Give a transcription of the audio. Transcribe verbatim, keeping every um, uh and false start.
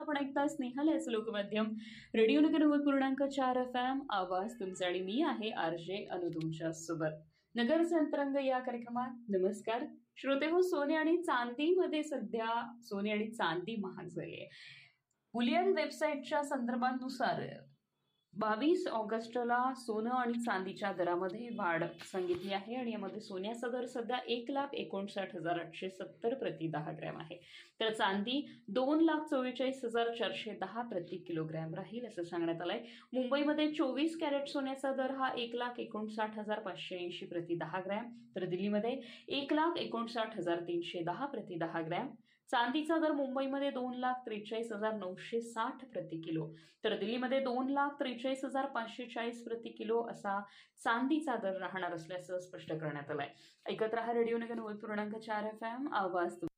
आपण ऐकताय स्नेहल याचं लोकमाध्यम रेडिओ नगर नव्वद पूर्णांक चार एफ एम आवाज तुमचा आणि मी आहे आरजे अनु तुमच्या सोबत. नगर संतरंग या कार्यक्रमात नमस्कार श्रोते हो. सोने आणि चांदीमध्ये सध्या सोने आणि चांदी महाग झाली आहे. बुलियन वेबसाईटच्या संदर्भानुसार बावीस ऑगस्टला सोनं आणि चांदीच्या दरामध्ये वाढ सांगितली आहे आणि यामध्ये सोन्याचा दर सध्या एक लाख एकोणसाठ हजार आठशे सत्तर प्रति दहा ग्रॅम आहे, तर चांदी दोन लाख चव्वेचाळीस हजार चारशे दहा प्रति किलोग्रॅम राहील असं सांगण्यात आलंय. मुंबईमध्ये चोवीस कॅरेट सोन्याचा दर हा एक लाख एकोणसाठ हजार पाचशे ऐंशी प्रति दहा ग्रॅम, तर दिल्लीमध्ये एक लाख एकोणसाठ हजार तीनशे दहा प्रति दहा ग्रॅम. चांदीचा दर मुंबईमध्ये दोन लाख त्रेचाळीस हजार नऊशे साठ प्रति किलो, तर दिल्लीमध्ये दोन लाख त्रेचाळीस हजार पाचशे चाळीस प्रति किलो असा चांदीचा दर राहणार असल्याचं स्पष्ट करण्यात आलंय. ऐकत रहा रेडिओ नगर नव्वद पूर्णांक चार एफ एम आवाज.